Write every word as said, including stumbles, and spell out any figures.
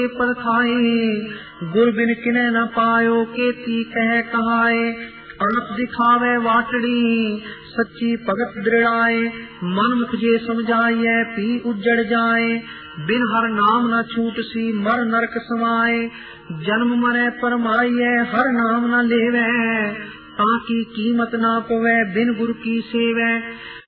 पर खाए गुर बिन किने न पायो केती कह कहाए। आप दिखावे वाटड़ी सच्ची भगत दृढ़ाए। मन मुख जे समझाइए पी उजड़ जाए। बिन हर नाम न छूट सी मर नरक समाए। जन्म मरे परमाइए हर नाम न लेवे ताकि कीमत ना पवे बिन गुर की सेवे।